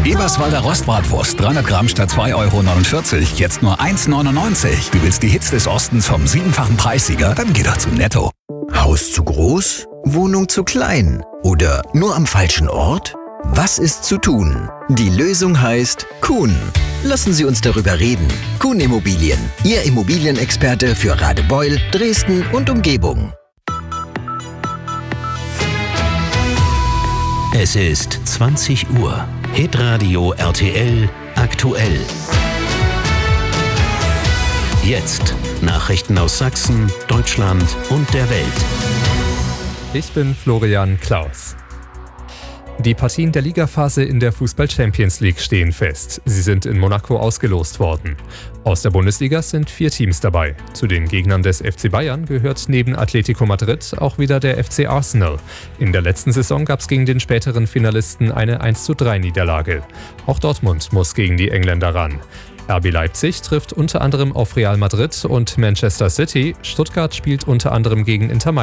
Eberswalder Rostbratwurst, 300 Gramm statt 2,49 €, jetzt nur 1,99 €. Du willst die Hits des Ostens vom 7-fachen Preissieger? Dann geh doch zu Netto. Haus zu groß? Wohnung zu klein? Oder nur am falschen Ort? Was ist zu tun? Die Lösung heißt Kuhn. Lassen Sie uns darüber reden. Kuhn Immobilien, Ihr Immobilienexperte für Radebeul, Dresden und Umgebung. Es ist 20 Uhr. Hitradio RTL aktuell. Jetzt Nachrichten aus Sachsen, Deutschland und der Welt. Ich bin Florian Klaus. Die Partien der Ligaphase in der Fußball-Champions League stehen fest. Sie sind in Monaco ausgelost worden. Aus der Bundesliga sind 4 Teams dabei. Zu den Gegnern des FC Bayern gehört neben Atletico Madrid auch wieder der FC Arsenal. In der letzten Saison gab es gegen den späteren Finalisten eine 1:3-Niederlage. Auch Dortmund muss gegen die Engländer ran. RB Leipzig trifft unter anderem auf Real Madrid und Manchester City. Stuttgart spielt unter anderem gegen Inter Mailand.